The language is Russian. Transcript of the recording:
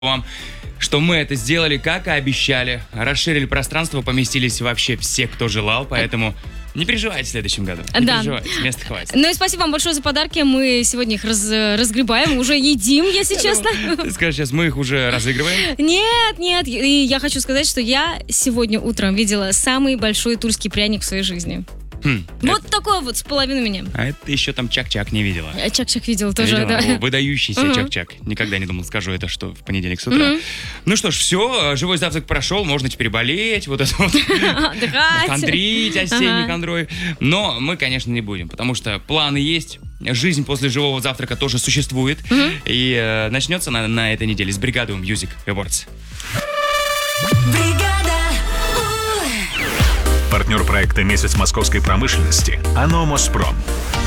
вам, что мы это сделали, как и обещали. Расширили пространство, поместились вообще все, кто желал, поэтому не переживайте в следующем году. Не переживайте, места хватит. Ну и спасибо вам большое за подарки. Мы сегодня их разгребаем, уже едим, если честно. Ты скажешь, сейчас мы их уже разыгрываем? Нет. И я хочу сказать, что я сегодня утром видела самый большой тульский пряник в своей жизни. Вот такой вот, с половиной меня. А это еще там чак-чак не видела. Чак-чак видела тоже, видела? да. О, выдающийся чак-чак. Никогда не думал, скажу это, что в понедельник с утра. Ну что ж, все, живой завтрак прошел, можно теперь болеть, вот это вот. Хандрить, осенний хандрой. Но мы, конечно, не будем, потому что планы есть. Жизнь после живого завтрака тоже существует. И начнется на этой неделе с бригады Music Awards. Партнер проекта «Месяц московской промышленности» АНО «Моспром».